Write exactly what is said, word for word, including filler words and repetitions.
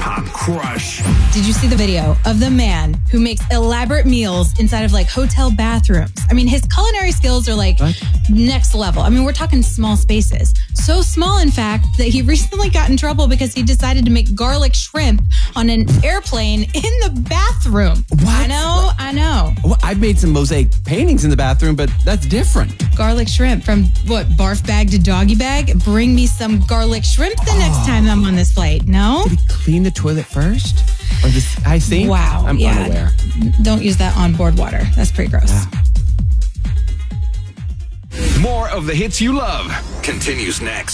Pop crush. Did you see the video of the man who makes elaborate meals inside of like hotel bathrooms? I mean, his culinary skills are like What? next level. I mean, we're talking small spaces. So small, in fact, that he recently got in trouble because he decided to make garlic shrimp on an airplane in the bathroom. What? I know, I know. Well, I've made some mosaic paintings in the bathroom, but that's different. Garlic shrimp from what, barf bag to doggy bag? Bring me some garlic shrimp the next time I'm on this flight. No? Did he clean the toilet first? Or this, I see. Wow. I'm yeah. unaware. Don't use that on board water. That's pretty gross. Yeah. More of the hits you love continues next.